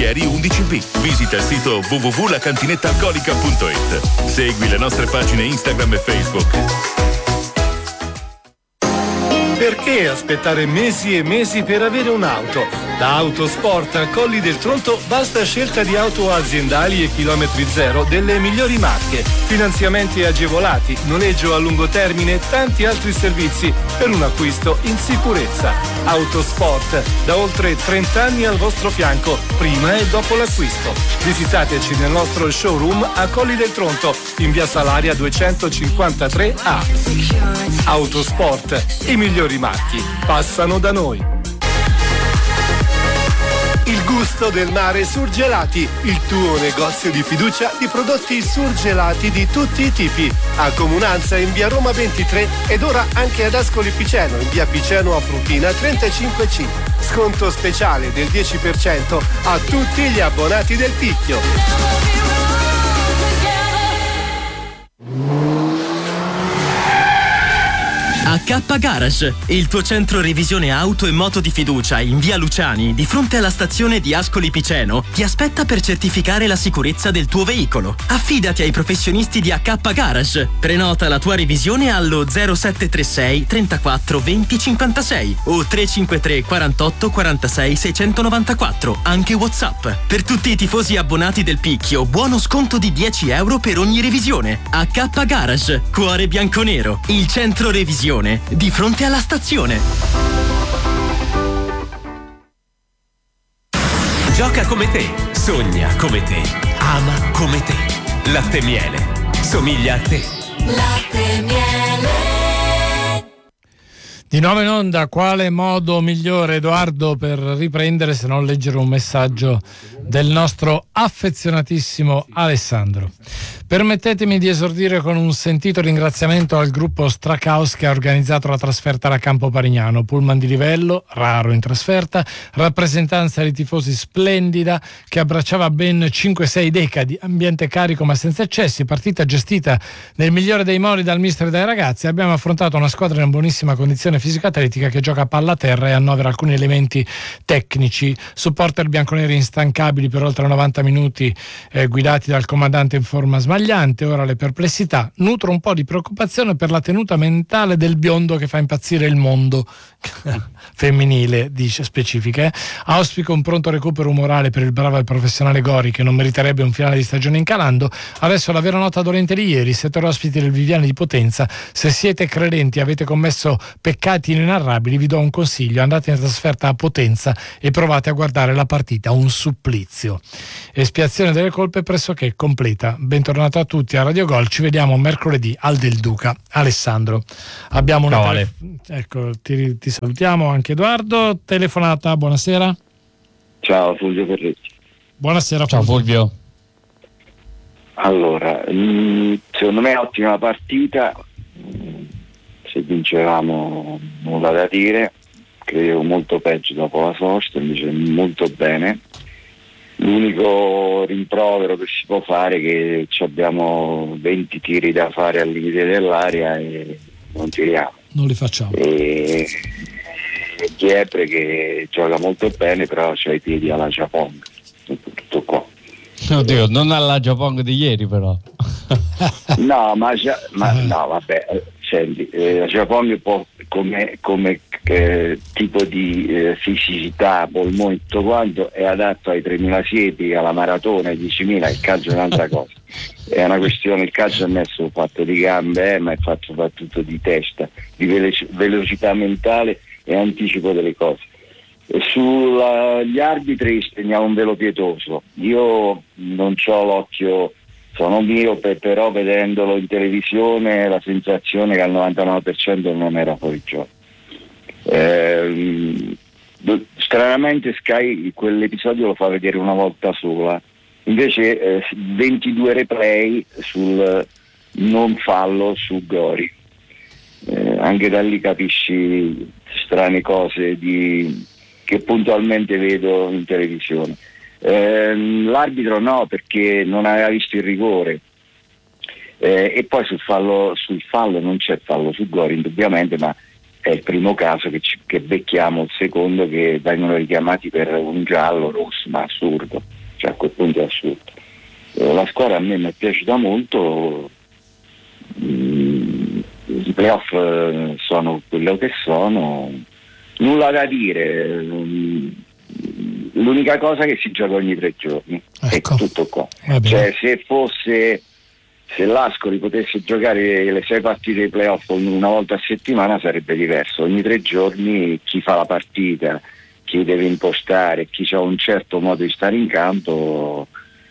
Guerrieri 11B. Visita il sito www.lacantinettaalcolica.it. Segui le nostre pagine Instagram e Facebook. Perché aspettare mesi e mesi per avere un'auto? Da Autosport a Colli del Tronto basta scelta di auto aziendali e chilometri zero delle migliori marche, finanziamenti agevolati, noleggio a lungo termine e tanti altri servizi per un acquisto in sicurezza. Autosport, da oltre 30 anni al vostro fianco, prima e dopo l'acquisto. Visitateci nel nostro showroom a Colli del Tronto, in via Salaria 253A. Autosport, i migliori marchi passano da noi. Il gusto del mare Surgelati, il tuo negozio di fiducia di prodotti surgelati di tutti i tipi. A Comunanza in via Roma 23 ed ora anche ad Ascoli Piceno in via Piceno a Frutina 35C. Sconto speciale del 10% a tutti gli abbonati del Picchio. AK Garage, il tuo centro revisione auto e moto di fiducia in via Luciani, di fronte alla stazione di Ascoli Piceno, ti aspetta per certificare la sicurezza del tuo veicolo. Affidati ai professionisti di AK Garage. Prenota la tua revisione allo 0736 34 20 56 o 353 48 46 694, anche WhatsApp. Per tutti i tifosi abbonati del Picchio, buono sconto di 10 euro per ogni revisione. AK Garage, cuore bianconero, il centro revisione di fronte alla stazione. Gioca come te, sogna come te, ama come te. Latte Miele, somiglia a te. Latte Miele. Di nuovo in onda, quale modo migliore, Edoardo, per riprendere se non leggere un messaggio del nostro affezionatissimo Alessandro. Permettetemi di esordire con un sentito ringraziamento al gruppo Strackhouse che ha organizzato la trasferta alla Campo Parignano, pullman di livello, raro in trasferta, rappresentanza di tifosi splendida che abbracciava ben 5-6 decadi, ambiente carico ma senza eccessi, partita gestita nel migliore dei modi dal mister e dai ragazzi. Abbiamo affrontato una squadra in buonissima condizione fisico-atletica che gioca a palla a terra e annovera alcuni elementi tecnici, supporter bianconeri instancabili per oltre 90 minuti guidati dal comandante in forma smagliante. Ora le perplessità, nutro un po' di preoccupazione per la tenuta mentale del biondo che fa impazzire il mondo femminile, dice specifiche. Auspico un pronto recupero umorale per il bravo e professionale Gori, che non meriterebbe un finale di stagione incalando. Adesso la vera nota dolente di ieri: siete ospiti del Viviani di Potenza. Se siete credenti e avete commesso peccati inenarrabili, vi do un consiglio: andate in trasferta a Potenza e provate a guardare la partita, un supplizio. Espiazione delle colpe pressoché completa. Bentornato a tutti a Radio Gol, ci vediamo mercoledì al Del Duca. Alessandro, abbiamo una ecco, ti salutiamo anche Edoardo. Telefonata, buonasera. Ciao Fulvio Ferretti. Buonasera Fulvio. Ciao Fulvio. Allora, secondo me ottima partita, se vincevamo nulla da dire, credevo molto peggio dopo la sosta, invece molto bene. L'unico rimprovero che si può fare è che abbiamo 20 tiri da fare al limite dell'area e non tiriamo. Non li facciamo. E Chiepre che gioca molto bene, però c'ha i piedi alla Japong. Tutto qua. Oddio, non alla Japong di ieri però. No, no, vabbè, senti, la Japong può come tipo di fisicità, polmoni, tutto quanto è adatto ai 3.000 siepi, alla maratona, ai 10.000, il calcio è un'altra cosa. È una questione, il calcio è messo fatto di gambe, ma è fatto soprattutto di testa, di velocità mentale e anticipo delle cose. E sugli arbitri stendiamo un velo pietoso. Io non c'ho l'occhio, sono miope, però vedendolo in televisione la sensazione che al 99% non era fuori gioco. Stranamente Sky quell'episodio lo fa vedere una volta sola, invece 22 replay sul non fallo su Gori. Anche da lì capisci strane cose che puntualmente vedo in televisione. L'arbitro no, perché non aveva visto il rigore, e poi sul fallo non c'è fallo su Gori indubbiamente, ma è il primo caso che becchiamo, il secondo che vengono richiamati per un giallo rosso, ma assurdo. a me mi è piaciuta molto. I playoff sono quello che sono, nulla da dire, l'unica cosa è che si gioca ogni 3 giorni, ecco. È tutto qua. Cioè, se l'Ascoli potesse giocare le 6 partite di playoff una volta a settimana sarebbe diverso. Ogni 3 giorni chi fa la partita, chi deve impostare, chi ha un certo modo di stare in campo,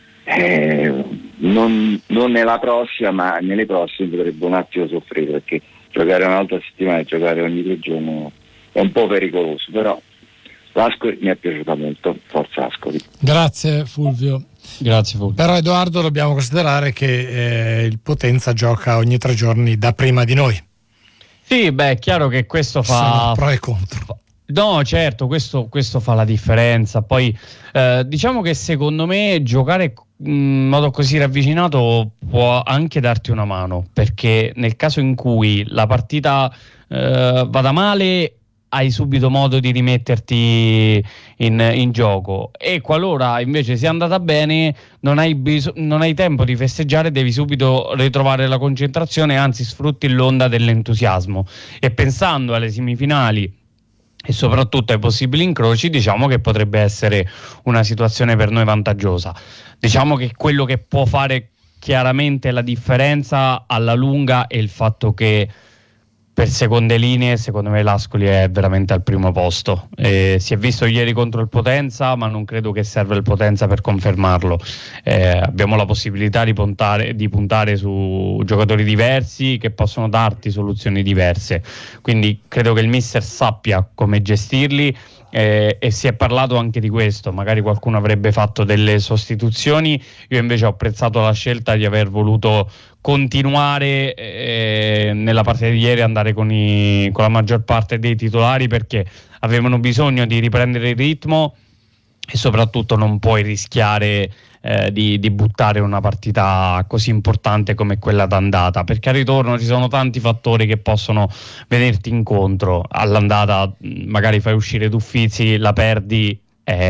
non nella prossima, ma nelle prossime potrebbe un attimo soffrire, perché giocare una volta a settimana e giocare ogni 3 giorni è un po' pericoloso, però l'Ascoli mi è piaciuta molto, forza Ascoli. Grazie Fulvio. Però Edoardo, dobbiamo considerare che il Potenza gioca ogni 3 giorni da prima di noi. Sì, beh, è chiaro che questo fa pro e contro. No, certo, questo fa la differenza. Poi diciamo che secondo me giocare in modo così ravvicinato può anche darti una mano, perché nel caso in cui la partita vada male hai subito modo di rimetterti in gioco, e qualora invece sia andata bene non hai tempo di festeggiare, devi subito ritrovare la concentrazione, anzi sfrutti l'onda dell'entusiasmo. E pensando alle semifinali e soprattutto ai possibili incroci, diciamo che potrebbe essere una situazione per noi vantaggiosa. Diciamo che quello che può fare chiaramente la differenza alla lunga è il fatto che per seconde linee secondo me l'Ascoli è veramente al primo posto. Si è visto ieri contro il Potenza, ma non credo che serva il Potenza per confermarlo. Abbiamo la possibilità di puntare su giocatori diversi che possono darti soluzioni diverse, quindi credo che il mister sappia come gestirli. E si è parlato anche di questo, magari qualcuno avrebbe fatto delle sostituzioni, io invece ho apprezzato la scelta di aver voluto continuare nella partita di ieri, andare con la maggior parte dei titolari, perché avevano bisogno di riprendere il ritmo e soprattutto non puoi rischiare di buttare una partita così importante come quella d'andata, perché al ritorno ci sono tanti fattori che possono venirti incontro. All'andata magari fai uscire D'Uffizi, la perdi,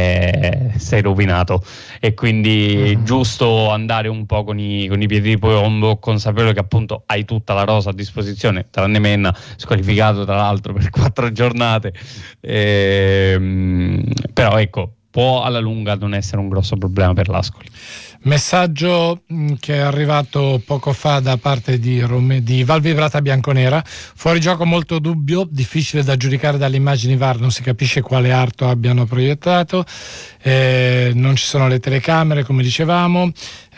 sei rovinato, e quindi giusto andare un po' con i piedi di piombo, consapevole che appunto hai tutta la rosa a disposizione, tranne Menna, squalificato tra l'altro per 4 giornate, però ecco, può alla lunga non essere un grosso problema per l'Ascoli. Messaggio che è arrivato poco fa da parte di Val Vibrata Bianconera: fuori gioco molto dubbio, difficile da giudicare dalle immagini VAR, non si capisce quale arto abbiano proiettato, non ci sono le telecamere come dicevamo.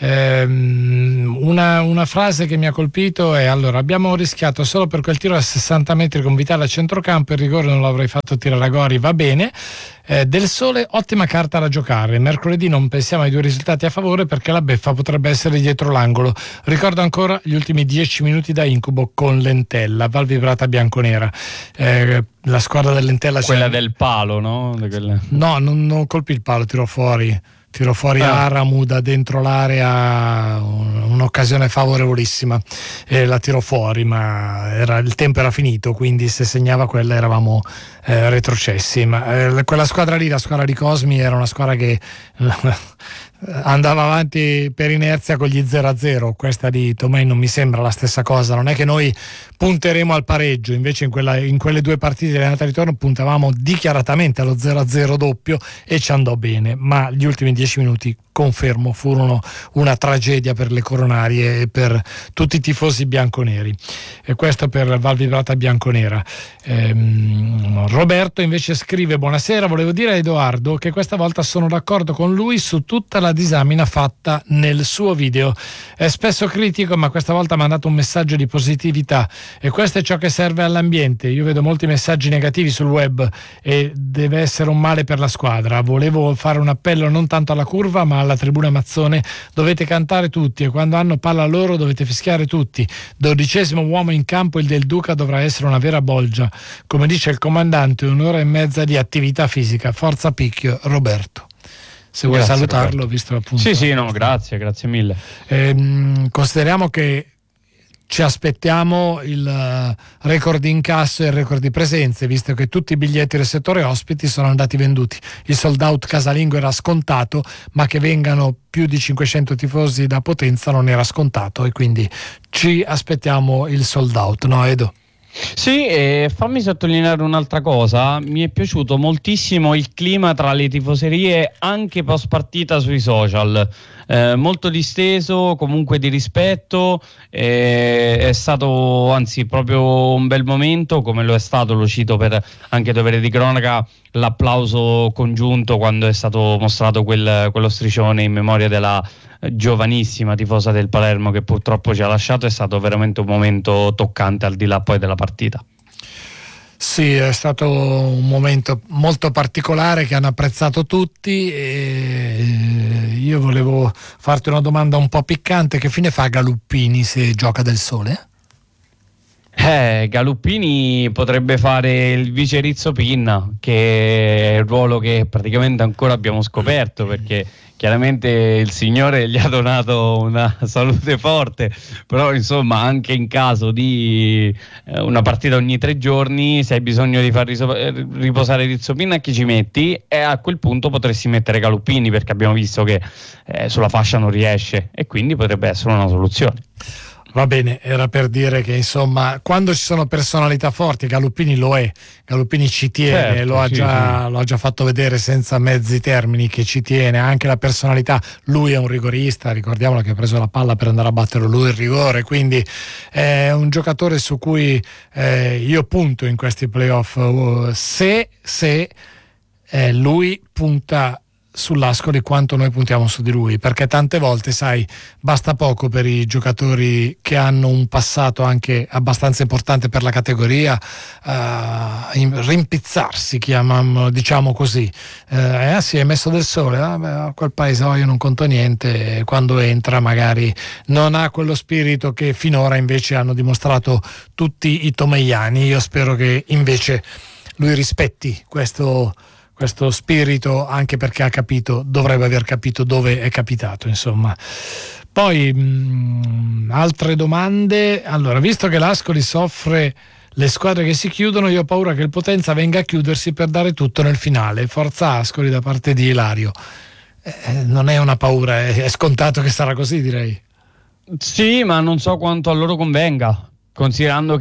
Una frase che mi ha colpito è: allora, abbiamo rischiato solo per quel tiro a 60 metri con Vitale a centrocampo, il rigore non l'avrei fatto tirare a Gori, va bene. Del Sole, ottima carta da giocare, mercoledì non pensiamo ai 2 risultati a favore perché la beffa potrebbe essere dietro l'angolo. Ricordo ancora gli ultimi 10 minuti da incubo con Lentella. Val Vibrata Bianconera. La squadra dell'Entella, quella del palo, no? No, non colpì il palo, tirò fuori Aramu da dentro l'area, un'occasione favorevolissima, e la tirò fuori, ma il tempo era finito, quindi se segnava quella eravamo retrocessi. Ma quella squadra lì, la squadra di Cosmi, era una squadra che andava avanti per inerzia con gli 0-0. Questa di Tomei non mi sembra la stessa cosa. Non è che noi punteremo al pareggio, invece in quelle 2 partite di andata e ritorno puntavamo dichiaratamente allo 0-0 doppio e ci andò bene, ma gli ultimi 10 minuti, confermo, furono una tragedia per le coronarie e per tutti i tifosi bianconeri. E questo per Val Vibrata Bianconera. Roberto invece scrive: buonasera, volevo dire a Edoardo che questa volta sono d'accordo con lui su tutta la disamina fatta nel suo video. È spesso critico, ma questa volta mi ha mandato un messaggio di positività, e questo è ciò che serve all'ambiente. Io vedo molti messaggi negativi sul web e deve essere un male per la squadra. Volevo fare un appello non tanto alla curva ma alla tribuna Mazzone: dovete cantare tutti, e quando hanno palla loro dovete fischiare tutti. 12° uomo in campo, il Del Duca dovrà essere una vera bolgia, come dice il comandante, 1 ora e mezza di attività fisica. Forza Picchio. Roberto, se vuoi salutarlo, Roberto. Visto appunto. Sì, no, grazie mille. Consideriamo che ci aspettiamo il record di incasso e il record di presenze, visto che tutti i biglietti del settore ospiti sono andati venduti. Il sold out casalingo era scontato, ma che vengano più di 500 tifosi da Potenza non era scontato, e quindi ci aspettiamo il sold out, no Edo? Sì, e fammi sottolineare un'altra cosa: mi è piaciuto moltissimo il clima tra le tifoserie anche post partita sui social, molto disteso, comunque di rispetto, è stato anzi proprio un bel momento, come lo è stato, lo cito per anche dovere di cronaca, l'applauso congiunto quando è stato mostrato quello striscione in memoria della giovanissima tifosa del Palermo che purtroppo ci ha lasciato. È stato veramente un momento toccante, al di là poi della partita. Sì, è stato un momento molto particolare che hanno apprezzato tutti, e io volevo farti una domanda un po' piccante: che fine fa Galuppini se gioca del Sole? Galuppini potrebbe fare il vice Rizzo Pinna, che è il ruolo che praticamente ancora abbiamo scoperto, perché chiaramente il Signore gli ha donato una salute forte, però insomma anche in caso di una partita ogni 3 giorni, se hai bisogno di far riposare Rizzo Pinna, chi ci metti? E a quel punto potresti mettere Galuppini, perché abbiamo visto che sulla fascia non riesce, e quindi potrebbe essere una soluzione. Va bene, era per dire che insomma quando ci sono personalità forti, Galuppini lo è, Galuppini ci tiene, certo, lo ha già fatto vedere senza mezzi termini che ci tiene, anche la personalità. Lui è un rigorista, ricordiamolo che ha preso la palla per andare a battere lui il rigore, quindi è un giocatore su cui io punto in questi playoff, se lui punta sull'Ascoli quanto noi puntiamo su di lui, perché tante volte, sai, basta poco per i giocatori che hanno un passato anche abbastanza importante per la categoria rimpizzarsi, diciamo così. Sì, è messo del Sole, a quel paese io non conto niente, e quando entra magari non ha quello spirito che finora invece hanno dimostrato tutti i tomeiani. Io spero che invece lui rispetti questo spirito, anche perché dovrebbe aver capito dove è capitato, insomma. Poi altre domande. Allora, visto che l'Ascoli soffre le squadre che si chiudono, io ho paura che il Potenza venga a chiudersi per dare tutto nel finale. Forza Ascoli da parte di Ilario. Non è una paura, è scontato che sarà così, direi. Sì, ma non so quanto a loro convenga, considerando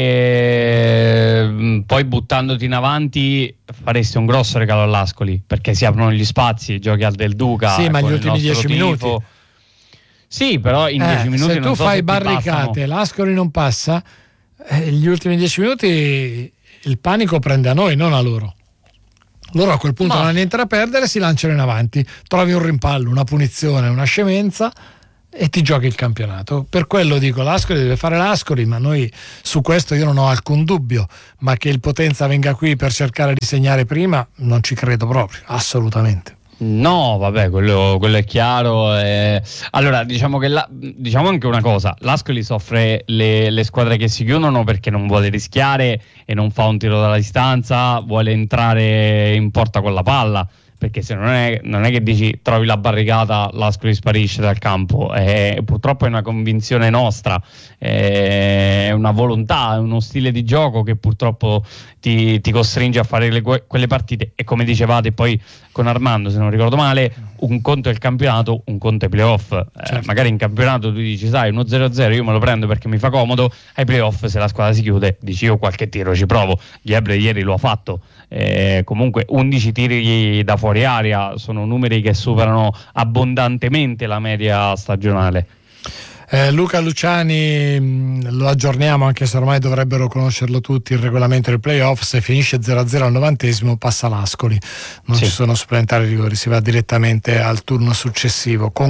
che poi buttandoti in avanti faresti un grosso regalo all'Ascoli, perché si aprono gli spazi, giochi al Del Duca. Sì, ma gli ultimi 10 minuti. Sì, però in 10 minuti se non tu so fai se barricate, l'Ascoli non passa, gli ultimi 10 minuti il panico prende a noi, non a loro. Loro a quel punto non hanno niente da perdere, si lanciano in avanti, trovi un rimpallo, una punizione, una scemenza e ti giochi il campionato. Per quello dico, l'Ascoli deve fare l'Ascoli, ma noi su questo io non ho alcun dubbio, ma che il Potenza venga qui per cercare di segnare prima non ci credo proprio, assolutamente. No, vabbè, quello è chiaro. Allora, diciamo anche una cosa: l'Ascoli soffre le squadre che si chiudono perché non vuole rischiare e non fa un tiro dalla distanza, vuole entrare in porta con la palla, perché se non è che dici trovi la barricata, l'Ascoli sparisce dal campo. Purtroppo è una convinzione nostra, è una volontà, è uno stile di gioco che purtroppo ti costringe a fare quelle partite. E come dicevate poi con Armando, se non ricordo male, un conto è il campionato, un conto è i playoff. Certo. Magari in campionato tu dici, sai, 1-0-0 io me lo prendo perché mi fa comodo. Ai playoff, se la squadra si chiude, dici io qualche tiro ci provo. Ghebre ieri lo ha fatto, comunque 11 tiri da fuori area sono numeri che superano abbondantemente la media stagionale. Luca Luciani, lo aggiorniamo, anche se ormai dovrebbero conoscerlo tutti, il regolamento del playoff: se finisce 0-0 al 90° passa l'Ascoli, non ci sono supplementari rigori, si va direttamente al turno successivo.